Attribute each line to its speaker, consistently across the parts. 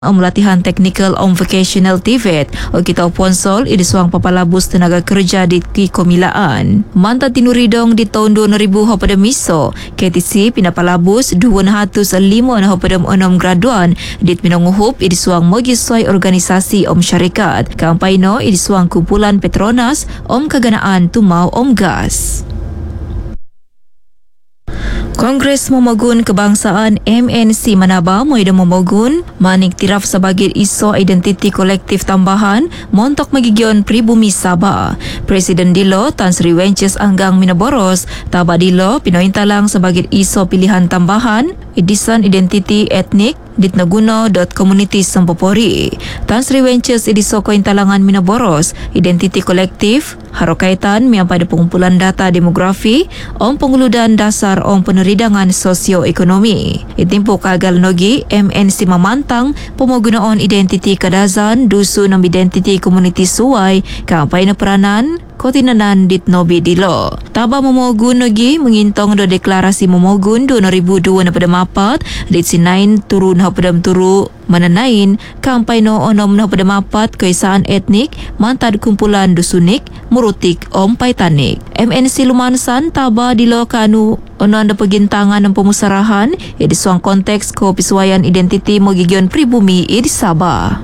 Speaker 1: Latihan teknikal on vocational TVET o kita ponsol idisuang papalabus tenaga kerja di Kikomilaan. Manta tinuridong di tahun 2000 pada miso, KTC pinapalabus 205 na pada 6 graduan di pinanguhup idisuang mogisway organisasi om syarikat. Kampayno idisuang kumpulan Petronas om kaganaan tumau om gas. Kongres Memogun Kebangsaan MNC Manaba moida memogun manik tiraf sebagai isu identiti kolektif tambahan montok magigion pribumi Sabah. Presiden Dilo Tan Sri Wences Anggang Minaboros taba Dilo pinointalang sebagai isu pilihan tambahan edisan identiti etnik ditnaguno.community Sampopori. Tan Sri Wences idiso kointalangan Minaboros identiti kolektif harokaitan miang pada pengumpulan data demografi om penguludan dasar om peneridangan sosioekonomi. Itimpo kagal nogi MNC memantang pemogunaan identiti kadazan dusun om identiti komuniti suai kampai na peranan Kotinanan dit Nobi Dilo. Taba memogun nogi mengintong do deklarasi memogun 2002 na pada mapat dit sinain turun hapadam turu mananain kampai no onom na pada mapat keisaan etnik mantad kumpulan dusunik murutik om paitanik. MNC Lumansan taba Dilo kanu onon da pegintangan ng pemusarahan di suang konteks ko pisuayan identiti mogigion pribumi di Sabah.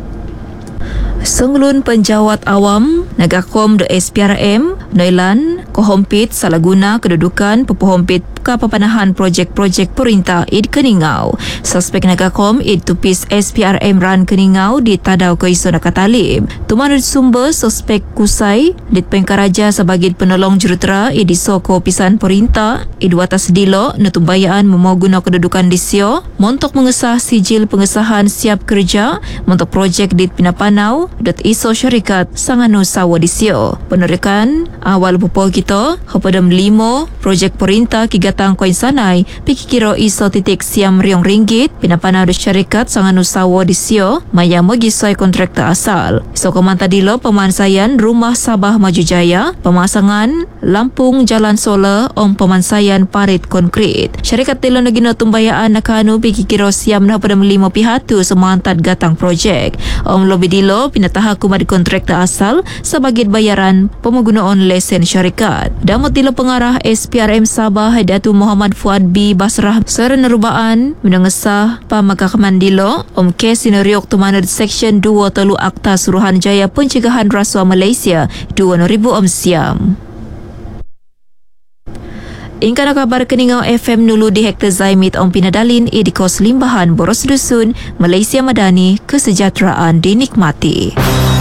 Speaker 1: Senglun penjawat awam Nagakom do SPRM Noilan Kohompit Salaguna kedudukan pepohompit kapapanahan projek-projek perintah id Keningau. Suspek Nagakom id tupis SPRM ran Keningau di tadau ke isu nakatalib. Tumanud sumber suspek kusai dit pengkaraja sebagai penolong jurutera id isoko pisan perintah id watas Dilo netumbayaan memoguna kedudukan disio montok mengesah sijil pengesahan siap kerja montok projek dit Pinapanau dot iso syarikat sanganu sawa disio. Penerikan awal pupo kita hapadam 5 projek perintah kigatang koin sanai pikikiro iso titik siam riong ringgit Pinapanau dot syarikat sanganu sawa disio maya mogisoi kontraktor asal. Iso komanta Dilo pemansayan rumah Sabah Maju Jaya pemasangan lampung jalan solar om pemansayan parit konkrit. Syarikat Dilo nagino tumbayaan nakanu pikikiro siam na padam 5 pihatu semantad gatang projek. Om lobi Dilo pinataha kumad kontraktor asal sebagai bayaran pemogunaan lesen syarikat. Damot Dilo pengarah SPRM Sabah Datu Muhammad Fuad B Basrah serenarubaan menengesah pamagakaman Dilo om kes sineriok tumanad Seksyen 2 Telu Akta Suruhanjaya Pencegahan Rasuah Malaysia 2000 om siam. Ingkana kabar Keningau FM nulu di Hektar Zaimit om Pinadalin idikos limbahan boros dusun Malaysia Madani kesejahteraan dinikmati.